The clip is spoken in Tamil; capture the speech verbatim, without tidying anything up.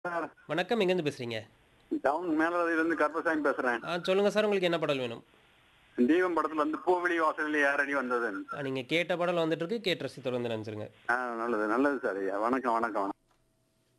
சார், வணக்கம். எங்கேருந்து பேசுறீங்க? டவுன் மேலதிலிருந்து கருப்பசாமி பேசுறேன். ஆ சொல்லுங்க சார். உங்களுக்கு என்ன பாடல் வேணும்? தீபம் படத்துல வந்து பூவிழி வாசலில் யாரடி வந்ததுன்னு. ஆ நீங்க கேட்ட பாடல் வந்துட்டுருக்கு. கேட்டு ரசித்து தொடர்ந்து நெனச்சிருங்க. ஆ நல்லது, நல்லது சார் ஐயா. வணக்கம், வணக்கம்.